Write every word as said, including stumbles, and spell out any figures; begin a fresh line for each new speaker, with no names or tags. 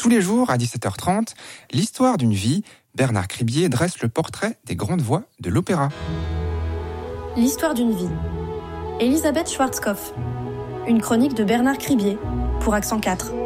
Tous les jours, à dix-sept heures trente, l'histoire d'une vie, Bernard Cribier dresse le portrait des grandes voix de l'opéra.
L'histoire d'une vie. Elisabeth Schwarzkopf. Une chronique de Bernard Cribier pour Accent quatre.